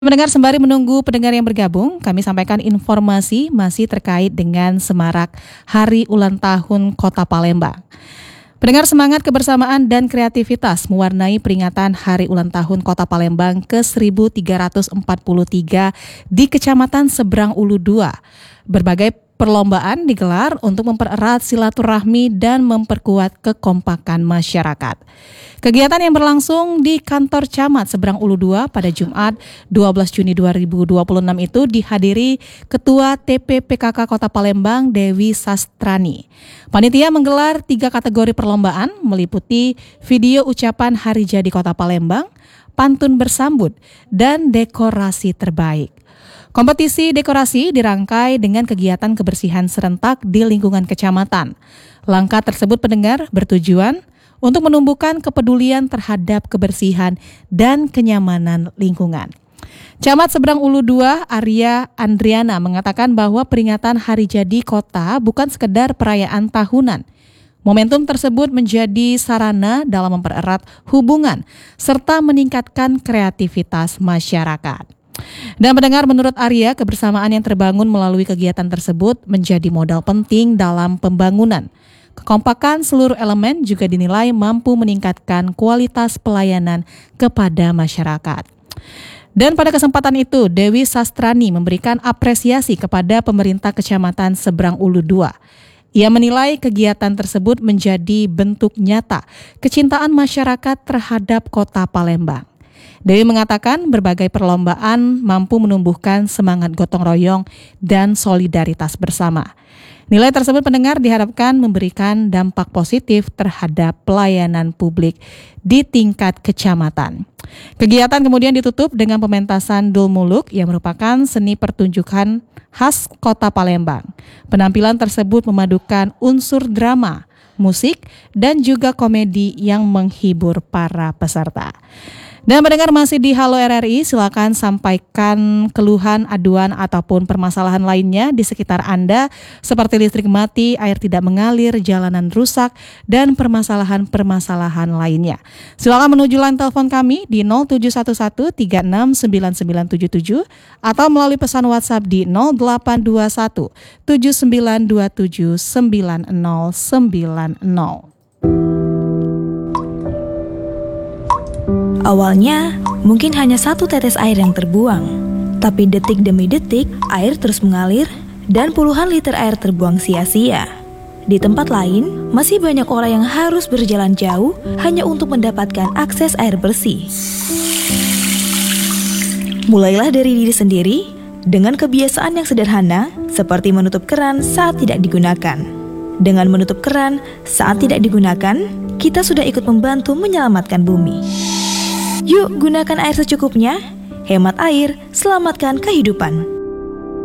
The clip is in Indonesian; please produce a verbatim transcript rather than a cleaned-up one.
Pendengar, sembari menunggu pendengar yang bergabung, kami sampaikan informasi masih terkait dengan semarak Hari Ulang Tahun Kota Palembang. Pendengar, semangat kebersamaan dan kreativitas mewarnai peringatan Hari Ulang Tahun Kota Palembang ke seribu tiga ratus empat puluh tiga di Kecamatan Seberang Ulu dua. Berbagai perlombaan digelar untuk mempererat silaturahmi dan memperkuat kekompakan masyarakat. Kegiatan yang berlangsung di kantor Camat Seberang Ulu dua pada Jumat dua belas Juni dua ribu dua puluh enam itu dihadiri Ketua T P P K K Kota Palembang Dewi Sastrani. Panitia menggelar tiga kategori perlombaan meliputi video ucapan Hari Jadi Kota Palembang, pantun bersambut, dan dekorasi terbaik. Kompetisi dekorasi dirangkai dengan kegiatan kebersihan serentak di lingkungan kecamatan. Langkah tersebut, pendengar, bertujuan untuk menumbuhkan kepedulian terhadap kebersihan dan kenyamanan lingkungan. Camat Seberang Ulu dua, Arya Andriana, mengatakan bahwa peringatan Hari Jadi Kota bukan sekedar perayaan tahunan. Momentum tersebut menjadi sarana dalam mempererat hubungan serta meningkatkan kreativitas masyarakat. Dan mendengar, menurut Arya, kebersamaan yang terbangun melalui kegiatan tersebut menjadi modal penting dalam pembangunan. Kekompakan seluruh elemen juga dinilai mampu meningkatkan kualitas pelayanan kepada masyarakat. Dan pada kesempatan itu, Dewi Sastrani memberikan apresiasi kepada pemerintah Kecamatan Seberang Ulu dua. Ia menilai kegiatan tersebut menjadi bentuk nyata kecintaan masyarakat terhadap Kota Palembang. Dewi mengatakan berbagai perlombaan mampu menumbuhkan semangat gotong royong dan solidaritas bersama. Nilai tersebut, pendengar, diharapkan memberikan dampak positif terhadap pelayanan publik di tingkat kecamatan. Kegiatan kemudian ditutup dengan pementasan Dul Muluk yang merupakan seni pertunjukan khas Kota Palembang. Penampilan tersebut memadukan unsur drama, musik, dan juga komedi yang menghibur para peserta. Dan mendengar, masih di Halo R R I, silakan sampaikan keluhan, aduan, ataupun permasalahan lainnya di sekitar Anda seperti listrik mati, air tidak mengalir, jalanan rusak, dan permasalahan-permasalahan lainnya. Silakan menuju line telepon kami di nol tujuh satu satu tiga enam sembilan sembilan tujuh tujuh atau melalui pesan WhatsApp di nol delapan dua satu tujuh sembilan dua tujuh sembilan nol sembilan nol. Awalnya, mungkin hanya satu tetes air yang terbuang, tapi detik demi detik, air terus mengalir dan puluhan liter air terbuang sia-sia. Di tempat lain, masih banyak orang yang harus berjalan jauh hanya untuk mendapatkan akses air bersih. Mulailah dari diri sendiri dengan kebiasaan yang sederhana seperti menutup keran saat tidak digunakan. Dengan menutup keran saat tidak digunakan, kita sudah ikut membantu menyelamatkan bumi. Yuk, gunakan air secukupnya, hemat air, selamatkan kehidupan.